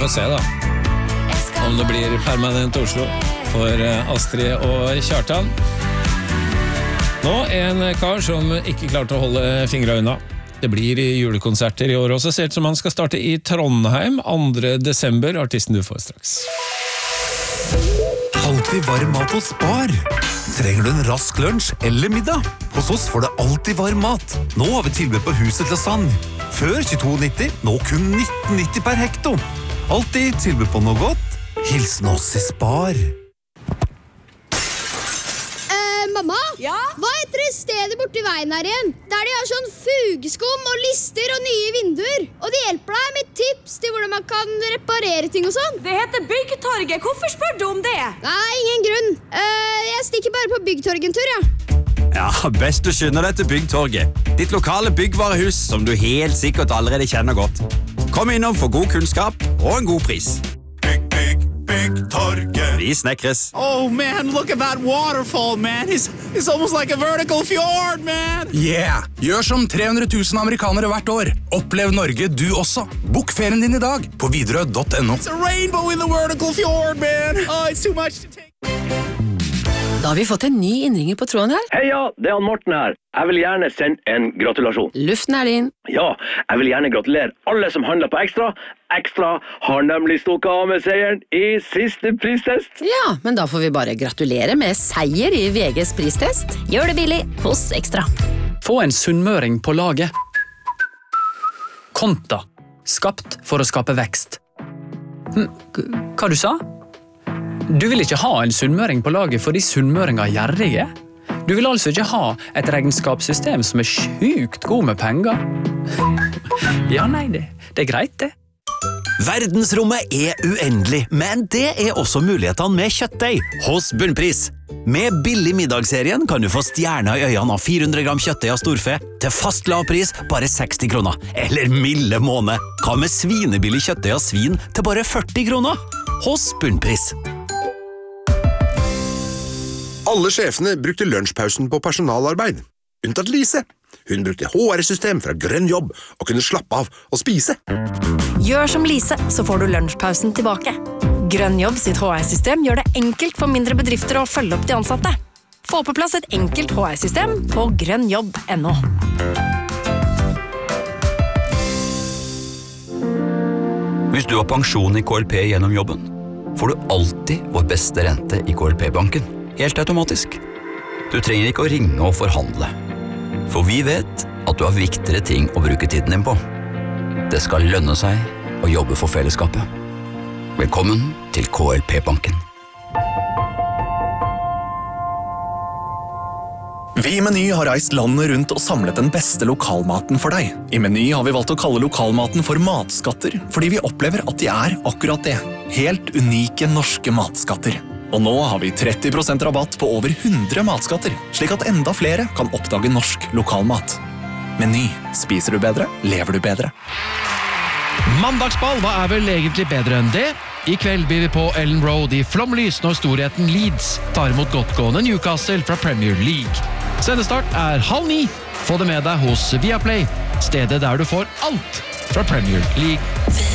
får se da om det blir permanent Oslo for Astrid og Kjartan. Nå en kar som ikke klarte å holde fingra unna. Det blir julekonserter i år også, ser ut som han skal starte i Trondheim 2. desember, artisten du får straks. Alltid varm mat hos Spar. Trenger du en rask lunsj eller middag? Hos oss får du alltid varm mat. Nå har vi tilbud på huset til lasagne. Før 22,90, nå kun 19,90 per hekto. Alltid tilbud på noe godt. Hilsen oss i Spar. Mamma? Ja? Hva heter det stedet borte i veien her igjen? Der de har sånn fugeskum og lister og nye vinduer. Og de hjelper deg med tips til hvordan man kan reparere ting og sånn. Det heter Byggtorget. Hvorfor spør du om det? Nei, ingen grunn. Jeg stikker bare på Byggtorget en tur, ja. Ja, best du skynder deg til Byggtorget. Ditt lokale byggvarehus som du helt sikkert allerede kjenner godt. Kom innom for god kunnskap og en god pris. Byggtorget. Vi snekres. Oh man, look at that waterfall, man. It's almost like a vertical fjord, man. Yeah! Gjør som 300 000 amerikanere hvert år. Opplev Norge du også. Bok ferien din i dag på Widerøe.no. It's a rainbow in the vertical fjord, man. Oh, it's too much to take. Da har vi fått en ny innringer på tråden her. Heia, det er han Morten her. Jeg vil gjerne sende en gratulasjon. Luften er din. Ja, jeg vil gjerne gratulere alle som handler på Ekstra. Ekstra har nemlig stukket av med seieren i siste pristest. Ja, men da får vi bare gratulere med seier i VGs pristest. Gjør det billig hos Ekstra. Få en sunnmøring på laget. Konta. Skapt for å skape vekst. Hva du sa? Du vil ikke ha en sunnmøring på laget fordi sunnmøringer er gjerrige? Du vil altså ikke ha et regnskapssystem som er sjukt god med penger? Ja, nei, det er greit det. Verdensrommet er uendelig, men det er også mulighetene med kjøttdeig hos Bunnpris. Med billig middagsserien kan du få stjerner i øynene av 400 gram kjøttdeig av storfe til fast lav pris bare 60 kroner. Eller milde måned. Hva med svinebillig kjøttdeig av svin til bare 40 kroner? Hos Bunnpris. Alle sjefene brukte lunsjpausen på personalarbeid. Unntatt Lise. Hun brukte HR-system fra Grønn Jobb og kunne slappe av og spise. Gjør som Lise, så får du lunsjpausen tilbake. Grønn Jobb sitt HR-system gjør det enkelt for mindre bedrifter å følge opp de ansatte. Få på plass et enkelt HR-system på grønnjobb.no. Hvis du har pensjon i KLP gjennom jobben, får du alltid vår beste rente i KLP-banken. Helt automatisk. Du trenger ikke å ringe og forhandle. For vi vet at du har viktigere ting å bruke tiden din på. Det skal lønne seg å jobbe for fellesskapet. Velkommen til KLP-banken. Vi i Meny har reist landet rundt og samlet den beste lokalmaten for deg. I Meny har vi valgt å kalle lokalmaten for matskatter, fordi vi opplever at de er akkurat det. Helt unike norske matskatter. Og nå har vi 30% rabatt på over 100 matskatter, slik at enda flere kan oppdage norsk lokalmat. Meny. Spiser du bedre, lever du bedre. Mandagsball, hva er vel egentlig bedre enn det? I kveld blir vi på Ellen Road i flomlys når storheten Leeds tar imot godtgående Newcastle fra Premier League. Sendestart er 8:30. Få det med deg hos Viaplay, stedet der du får alt fra Premier League.